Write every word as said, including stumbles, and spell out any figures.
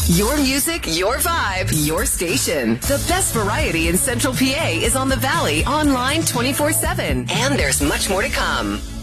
Your music, your vibe, your station. The best variety in Central P A is on the Valley online twenty-four seven. And there's much more to come.